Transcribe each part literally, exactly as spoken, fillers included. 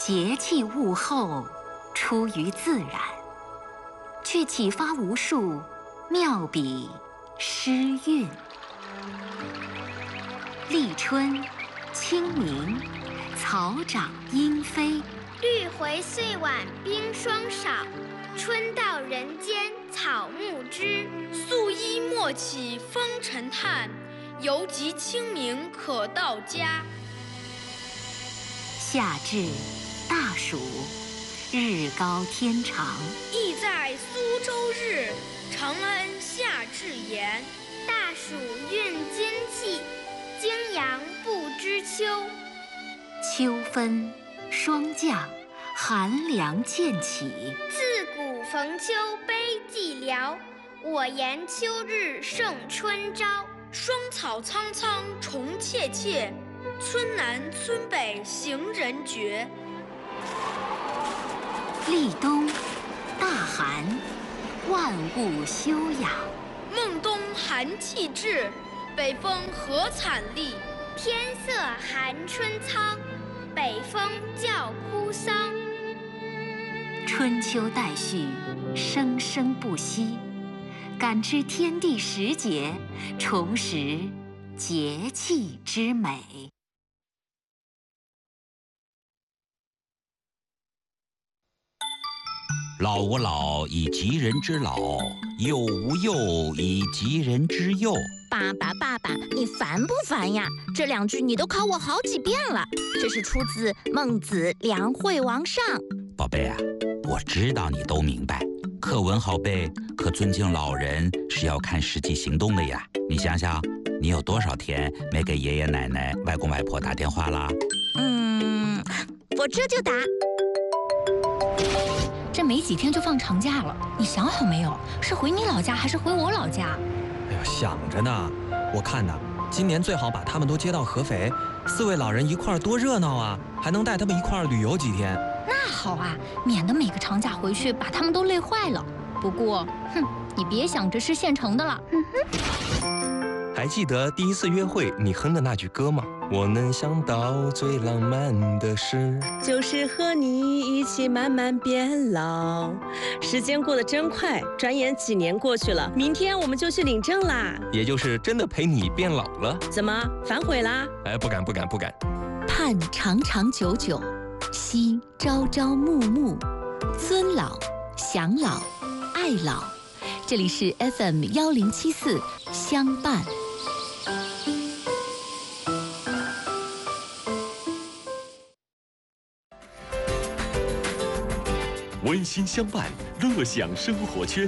节气物候出于自然，却启发无数妙笔诗韵。立春、清明，草长莺飞， 绿回岁晚冰霜少，春到人间草木知。 素衣莫起风尘叹，犹及清明可到家。 夏至，大暑，日高天长， 意在苏州日，承恩夏至言。 大暑运精气，惊阳不知秋。 秋分，霜降，寒凉渐起。 自古逢秋悲寂寥，我言秋日胜春朝。 霜草苍苍虫切切，村南村北行人绝。 立冬，大寒，万物休养。 孟冬寒气至，北风何惨厉。 天色寒春苍，北风叫哭丧。 春秋代序，生生不息，感知天地时节，重拾节气之美。 老吾老以及人之老，幼吾幼以及人之幼。 爸爸，爸爸，你烦不烦呀？这两句你都考我好几遍了。这是出自《孟子·梁惠王上》。 宝贝啊，我知道你都明白，课文好背，可尊敬老人是要看实际行动的呀。你想想，你有多少天没给爷爷奶奶、外公外婆打电话啦？ 嗯，我这就打。 这没几天就放长假了，你想好没有？是回你老家还是回我老家？ 哎呦，想着呢。我看呢，今年最好把他们都接到合肥，四位老人一块儿多热闹啊！还能带他们一块儿旅游几天。 那好啊，免得每个长假回去把他们都累坏了。不过，哼，你别想着吃现成的了。嗯哼。还记得第一次约会你哼的那句歌吗？我能想到最浪漫的事， 就是和你一起慢慢变老。时间过得真快，转眼几年过去了，明天我们就去领证啦。 也就是真的陪你变老了。 怎么反悔啦？ 哎，不敢不敢不敢。 盼长长久久，惜朝朝暮暮，尊老享老爱老。这里是 F M 幺零七四相伴。 温馨相伴，乐享生活圈。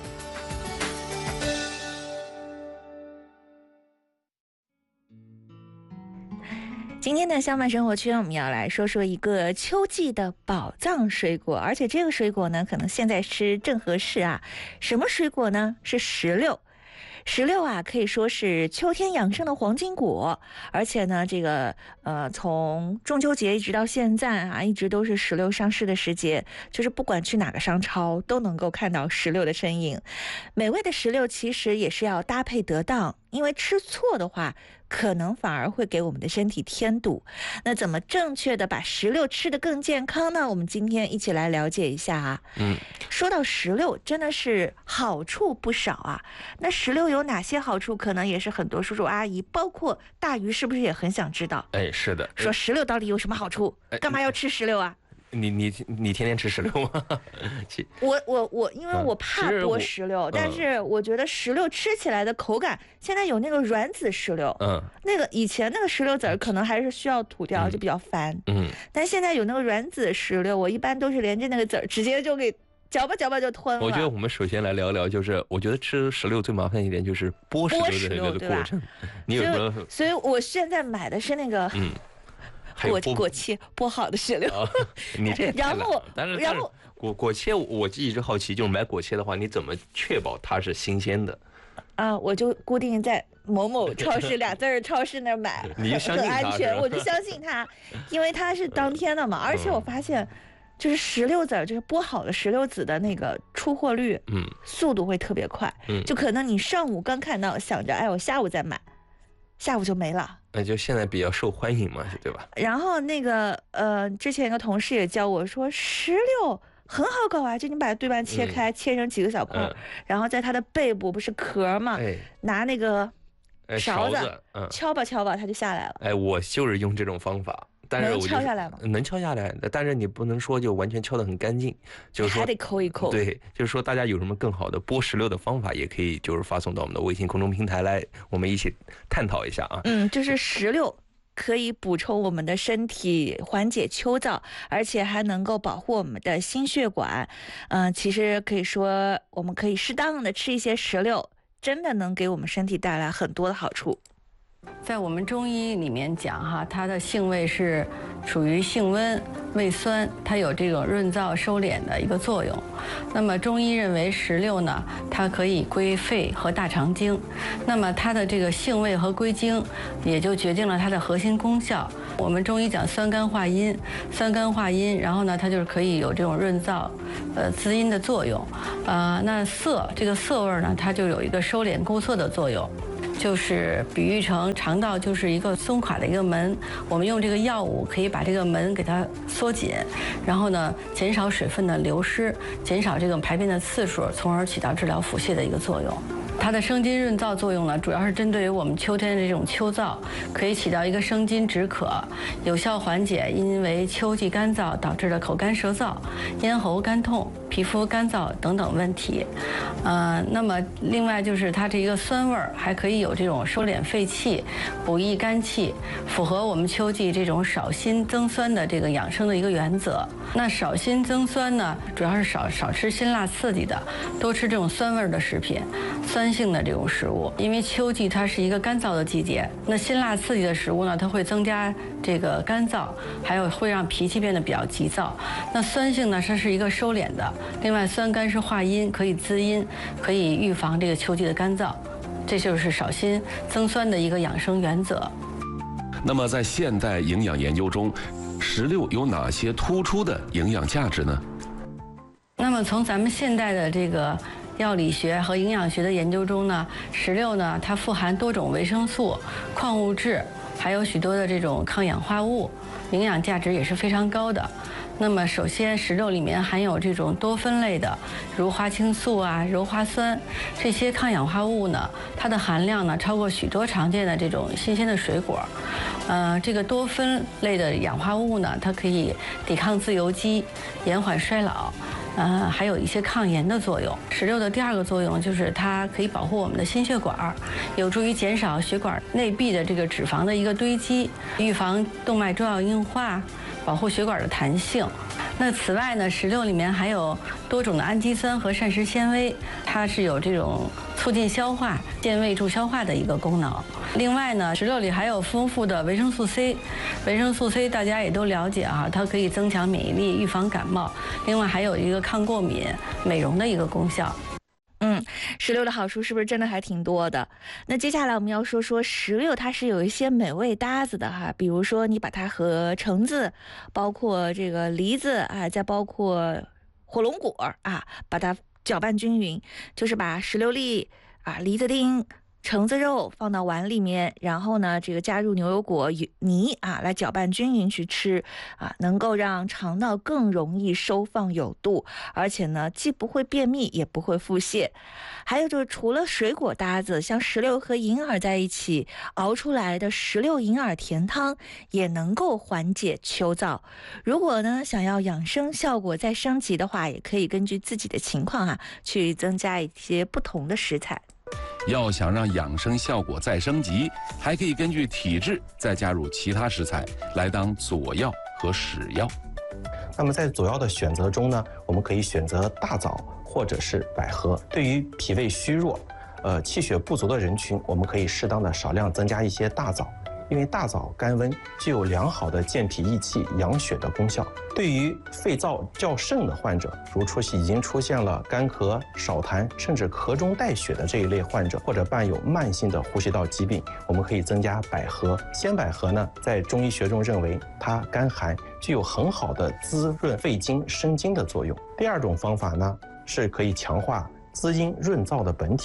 今天的相伴生活圈，我们要来说说一个秋季的宝藏水果，而且这个水果呢，可能现在吃正合适啊。什么水果呢？是石榴。石榴啊，可以说是秋天养生的黄金果，而且呢，这个呃，从中秋节一直到现在啊，一直都是石榴上市的时节，就是不管去哪个商超都能够看到石榴的身影。美味的石榴其实也是要搭配得当，因为吃错的话，可能反而会给我们的身体添堵。那怎么正确的把石榴吃得更健康呢？我们今天一起来了解一下啊。 嗯， 说到石榴，真的是好处不少啊。那石榴有哪些好处？可能也是很多叔叔阿姨，包括大鱼，是不是也很想知道？ 哎，是的。 说石榴到底有什么好处？干嘛要吃石榴啊？ 你你你天天吃石榴吗？ 我我我，因为我怕剥石榴，嗯、但是我觉得石榴吃起来的口感，现在有那个软籽石榴， 嗯， 那个以前那个石榴籽可能还是需要吐掉，嗯、就比较烦， 嗯， 但现在有那个软籽石榴，我一般都是连着那个籽直接就给嚼吧嚼吧就吞了。 我觉得我们首先来聊聊，就是我觉得吃石榴最麻烦一点就是剥石榴的那个过程，你有什么？ 所以我现在买的是那个， 嗯。 果果切剥好的石榴， 哦、你这然后但是然后果果切，我一直好奇，就是买果切的话，你怎么确保它是新鲜的？ 啊，我就固定在某某超市俩字儿超市那儿买， 你就相信很安全，我就相信它，因为它是当天的嘛。而且我发现，就是石榴籽，就是剥好的石榴籽的那个出货率， 嗯， 速度会特别快， 嗯， 就可能你上午刚看到，想着哎，我下午再买，下午就没了。 呃，就现在比较受欢迎嘛，对吧？ 然后那个呃，之前一个同事也教我说，石榴很好搞啊，就你把对半切开，嗯、切成几个小块、嗯，然后在它的背部不是壳嘛，哎、拿那个勺子、哎嗯、敲吧敲吧，它就下来了。 哎，我就是用这种方法。但是我、就是、 能敲下来吗？ 能敲下来，但是你不能说就完全敲得很干净，就是说还得抠一抠。 对，就是说大家有什么更好的剥石榴的方法，也可以就是发送到我们的微信公众平台来，我们一起探讨一下啊。 嗯，就是石榴可以补充我们的身体，缓解秋燥，而且还能够保护我们的心血管。嗯、呃，其实可以说我们可以适当的吃一些石榴，真的能给我们身体带来很多的好处。 在我们中医里面讲哈，它的性味是属于性温味酸，它有这种润燥收敛的一个作用。那么中医认为石榴呢，它可以归肺和大肠经，那么它的这个性味和归经，也就决定了它的核心功效。我们中医讲酸甘化阴，酸甘化阴，然后呢，它就是可以有这种润燥、呃滋阴的作用。呃，那涩这个涩味呢，它就有一个收敛固涩的作用。就是比喻成肠道就是一个松垮的一个门，我们用这个药物可以把这个门给它缩紧，然后呢减少水分的流失，减少这个排便的次数，从而起到治疗腹泻的一个作用。它的生津润燥作用呢，主要是针对于我们秋天的这种秋燥，可以起到一个生津止渴，有效缓解因为秋季干燥导致的口干舌燥、咽喉干痛、皮肤干燥等等问题。呃，那么另外就是它这一个酸味儿，还可以有这种收敛肺气、补益肝气，符合我们秋季这种少辛增酸的这个养生的一个原则。那少辛增酸呢，主要是少少吃辛辣刺激的，多吃这种酸味的食品。酸性的这种食物，因为秋季它是一个干燥的季节，那辛辣刺激的食物呢，它会增加这个干燥，还有会让脾气变得比较急躁。那酸性呢，它是一个收敛的，另外酸甘是化阴，可以滋阴，可以预防这个秋季的干燥，这就是少辛增酸的一个养生原则。 那么在现代营养研究中，石榴有哪些突出的营养价值呢？ 那么从咱们现代的这个药理学和营养学的研究中呢，石榴呢，它富含多种维生素、矿物质，还有许多的这种抗氧化物，营养价值也是非常高的。那么首先，石榴里面含有这种多酚类的，如花青素啊、鞣花酸这些抗氧化物呢，它的含量呢超过许多常见的这种新鲜的水果。呃，这个多酚类的氧化物呢，它可以抵抗自由基，延缓衰老。呃，还有一些抗炎的作用。石榴的第二个作用就是它可以保护我们的心血管，有助于减少血管内壁的这个脂肪的一个堆积，预防动脉粥样硬化，保护血管的弹性。那此外呢，石榴里面还有多种的氨基酸和膳食纤维，它是有这种促进消化、健胃助消化的一个功能。另外呢，石榴里还有丰富的维生素 C， 维生素 C 大家也都了解啊，它可以增强免疫力，预防感冒。另外还有一个抗过敏、美容的一个功效。 嗯，石榴的好处是不是真的还挺多的？那接下来我们要说说石榴，它是有一些美味搭子的哈，比如说你把它和橙子，包括这个梨子啊，再包括火龙果啊，把它搅拌均匀，就是把石榴粒啊、梨子丁、橙子肉放到碗里面，然后呢，这个加入牛油果泥啊，来搅拌均匀去吃啊，能够让肠道更容易收放有度，而且呢，既不会便秘，也不会腹泻。还有就是，除了水果搭子，像石榴和银耳在一起熬出来的石榴银耳甜汤，也能够缓解秋燥。如果呢，想要养生效果再升级的话，也可以根据自己的情况啊，去增加一些不同的食材。 要想让养生效果再升级，还可以根据体质再加入其他食材来当佐药和使药。 那么在佐药的选择中呢，我们可以选择大枣或者是百合。对于脾胃虚弱、呃气血不足的人群，我们可以适当的少量增加一些大枣。因为大枣甘温，具有良好的健脾益气、养血的功效。对于肺燥较盛的患者，如出已经出现了干咳、少痰，甚至咳中带血的这一类患者，或者伴有慢性的呼吸道疾病，我们可以增加百合。鲜百合呢，在中医学中认为它甘寒，具有很好的滋润肺经、生津的作用。第二种方法呢，是可以强化滋阴润燥的本体。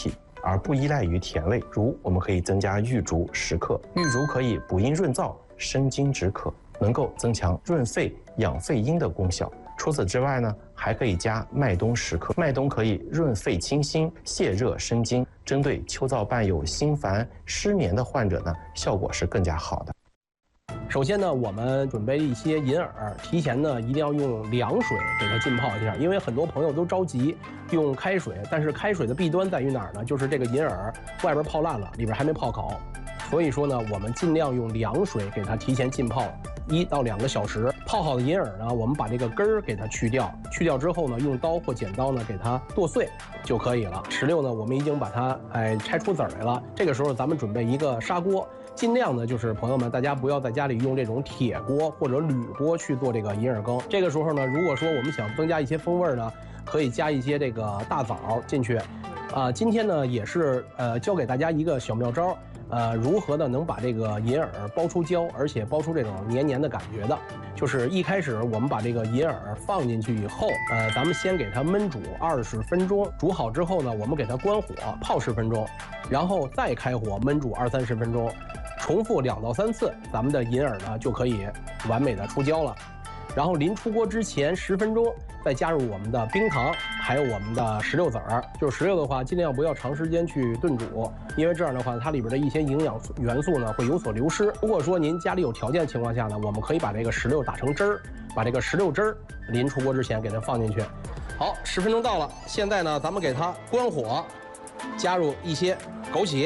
而不依赖于甜味。如我们可以增加玉竹十克，玉竹可以补阴润燥、生津止渴，能够增强润肺、养肺阴的功效。除此之外呢，还可以加麦冬十克，麦冬可以润肺清心、泻热生津，针对秋燥伴有心烦、失眠的患者呢，效果是更加好的。 首先呢，我们准备一些银耳，提前呢一定要用凉水给它浸泡一下，因为很多朋友都着急用开水，但是开水的弊端在于哪儿呢？就是这个银耳外边泡烂了，里边还没泡好，所以说呢，我们尽量用凉水给它提前浸泡一到两个小时。泡好的银耳呢，我们把这个根儿给它去掉，去掉之后呢，用刀或剪刀呢给它剁碎就可以了。石榴呢，我们已经把它哎拆出籽儿来了，这个时候咱们准备一个砂锅。尽量呢，就是朋友们，大家不要在家里用这种铁锅或者铝锅去做这个银耳羹。这个时候呢，如果说我们想增加一些风味呢，可以加一些这个大枣进去。啊、呃，今天呢也是呃教给大家一个小妙招，呃，如何的能把这个银耳包出胶，而且包出这种黏黏的感觉的。就是一开始我们把这个银耳放进去以后，呃，咱们先给它焖煮二十分钟，煮好之后呢，我们给它关火泡十分钟，然后再开火焖煮二三十分钟。重复两到三次，咱们的银耳呢就可以完美的出胶了。然后临出锅之前十分钟，再加入我们的冰糖，还有我们的石榴籽儿。就是石榴的话，尽量不要长时间去炖煮，因为这样的话，它里边的一些营养元素呢会有所流失。如果说您家里有条件的情况下呢，我们可以把这个石榴打成汁儿，把这个石榴汁儿临出锅之前给它放进去。好，十分钟到了，现在呢，咱们给它关火，加入一些枸杞。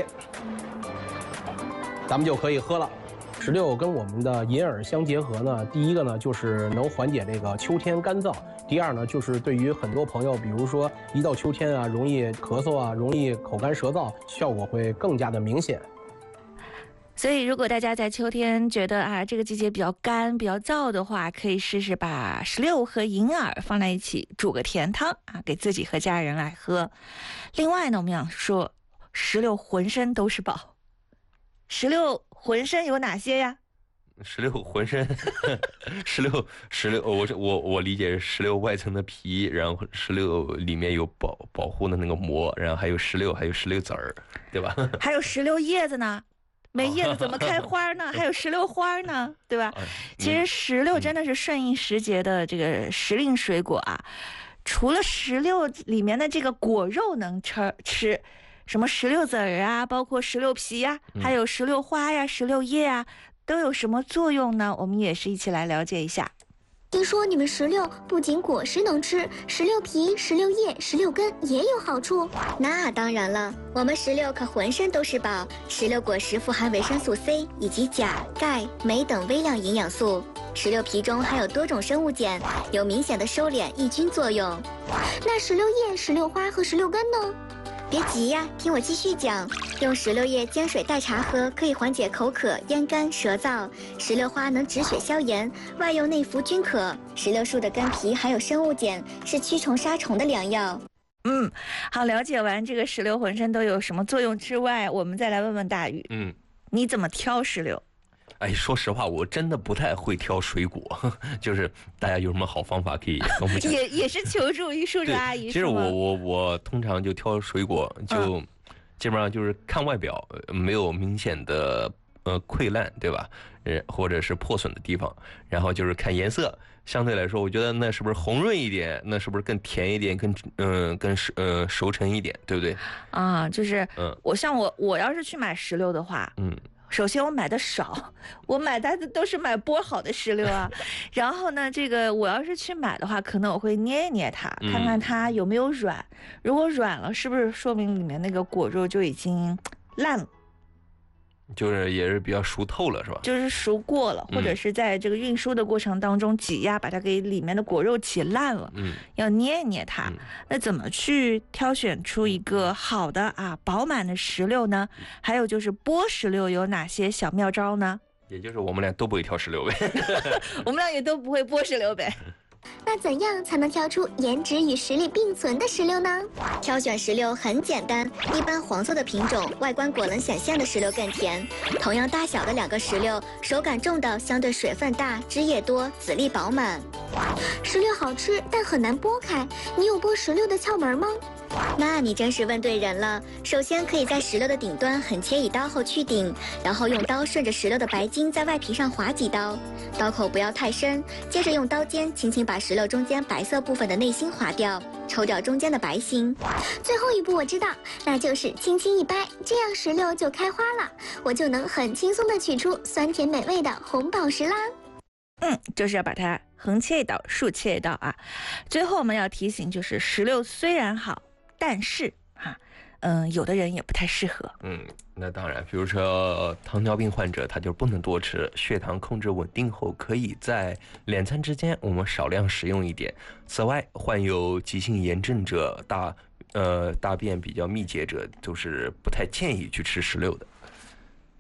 咱们就可以喝了。石榴跟我们的银耳相结合呢，第一个呢就是能缓解这个秋天干燥，第二呢就是对于很多朋友，比如说一到秋天啊，容易咳嗽啊，容易口干舌燥，效果会更加的明显。 所以，如果大家在秋天觉得啊这个季节比较干、比较燥的话，可以试试把石榴和银耳放在一起煮个甜汤啊，给自己和家人来喝。另外呢，我们想说，石榴浑身都是宝。石榴浑身有哪些呀？ 石榴浑身，石榴石榴，我我我理解是石榴外层的皮，然后石榴里面有保保护的那个膜，然后还有石榴，还有石榴籽儿，对吧？ 还有石榴叶子呢，没叶子怎么开花呢？还有石榴花呢，对吧？其实石榴真的是顺应时节的这个时令水果啊。除了石榴里面的这个果肉能吃吃。什么石榴籽儿啊，包括石榴皮呀、啊，还有石榴花呀、石榴叶啊，都有什么作用呢？我们也是一起来了解一下。 听说你们石榴不仅果实能吃，石榴皮、石榴叶、石榴根也有好处。那当然了，我们石榴可浑身都是宝。石榴果实富含维生素 C 以及钾、钙、镁等微量营养素。石榴皮中含有多种生物碱，有明显的收敛抑菌作用。那石榴叶、石榴花和石榴根呢？别急呀，听我继续讲。用石榴叶煎水代茶喝，可以缓解口渴、咽干、舌燥。石榴花能止血消炎，外用内服均可。石榴树的根皮含有生物碱，是驱虫杀虫的良药。 嗯，好，了解完这个石榴浑身都有什么作用之外，我们再来问问大宇， 嗯， 你怎么挑石榴？ 哎，说实话，我真的不太会挑水果，就是大家有什么好方法可以跟我们讲？ 也也是求助于叔叔阿姨。 其实我我我通常就挑水果，就、嗯、基本上就是看外表，没有明显的呃溃烂，对吧？呃，或者是破损的地方，然后就是看颜色。相对来说，我觉得那是不是红润一点？那是不是更甜一点？更嗯、呃，更熟呃熟成一点，对不对？ 啊，就是嗯， 我像我我要是去买石榴的话， 嗯。 首先我买的少，我买的都是买剥好的石榴啊。然后呢，这个我要是去买的话，可能我会捏一捏它，看看它有没有软。如果软了，是不是说明里面那个果肉就已经烂了？ 就是也是比较熟透了，是吧？ 就是熟过了，或者是在这个运输的过程当中挤压，把它给里面的果肉挤烂了。 嗯， 要捏一捏它。 嗯、 那怎么去挑选出一个好的啊饱满的石榴呢？还有就是剥石榴有哪些小妙招呢？ 也就是我们俩都不会挑石榴呗。 我们俩也都不会剥石榴呗。 那怎样才能挑出颜值与实力并存的石榴呢？挑选石榴很简单，一般黄色的品种，外观果能显现的石榴更甜。同样大小的两个石榴，手感重的相对水分大，汁液多，籽粒饱满。石榴好吃，但很难剥开。你有剥石榴的窍门吗？ 那你真是问对人了。首先可以在石榴的顶端横切一刀后去顶，然后用刀顺着石榴的白筋在外皮上划几刀，刀口不要太深。接着用刀尖轻轻把石榴中间白色部分的内芯划掉，抽掉中间的白芯。 最后一步我知道，那就是轻轻一掰，这样石榴就开花了，我就能很轻松地取出酸甜美味的红宝石啦。 嗯，就是要把它横切一刀，竖切一刀啊。最后我们要提醒，就是石榴虽然好，但是哈，嗯、呃，有的人也不太适合。 嗯，那当然，比如说糖尿病患者，他就不能多吃，血糖控制稳定后，可以在两餐之间我们少量食用一点。此外，患有急性炎症者、大呃大便比较密结者，都是不太建议去吃石榴的。